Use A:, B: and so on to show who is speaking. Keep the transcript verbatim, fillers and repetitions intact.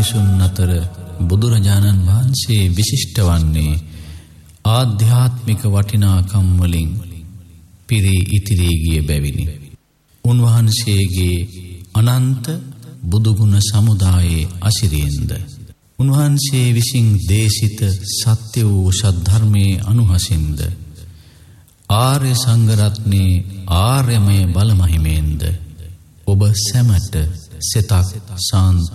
A: මිනිසුන් අතර බුදුරජාණන් වහන්සේ විශිෂ්ට වන්නේ ආධ්‍යාත්මික වටිනාකම් වලින් පිරී ඉතිරී ගිය බැවිනි. උන්වහන්සේගේ අනන්ත බුදුගුණ සමුදායේ අසිරියෙන්ද උන්වහන්සේ විසින් දේශිත සත්‍ය වූ සද්ධර්මයේ අනුහසින්ද ආර්ය සංඝ රත්නයේ ආර්යමය බලමහිමෙන්ද ඔබ සැමට සිතක් සාන්ති